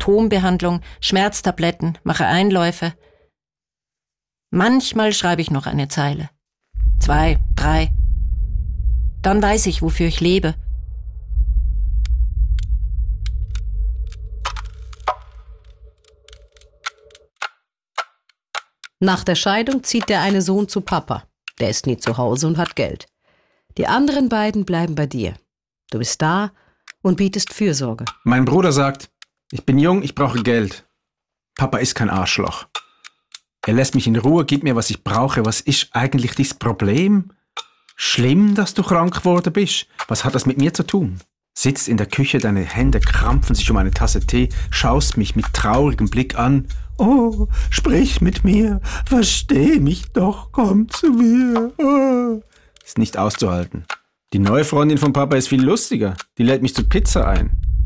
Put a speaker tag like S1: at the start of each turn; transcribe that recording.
S1: Symptombehandlung, Schmerztabletten, mache Einläufe. Manchmal schreibe ich noch eine Zeile. 2, 3. Dann weiß ich, wofür ich lebe.
S2: Nach der Scheidung zieht der eine Sohn zu Papa. Der ist nie zu Hause und hat Geld. Die anderen beiden bleiben bei dir. Du bist da und bietest Fürsorge.
S3: Mein Bruder sagt, ich bin jung, ich brauche Geld. Papa ist kein Arschloch. Er lässt mich in Ruhe, gibt mir, was ich brauche. Was ist eigentlich das Problem? Schlimm, dass du krank geworden bist? Was hat das mit mir zu tun? Sitzt in der Küche, deine Hände krampfen sich um eine Tasse Tee, schaust mich mit traurigem Blick an. Oh, sprich mit mir, versteh mich doch, komm zu mir. Oh. Ist nicht auszuhalten. Die neue Freundin von Papa ist viel lustiger. Die lädt mich zur Pizza ein.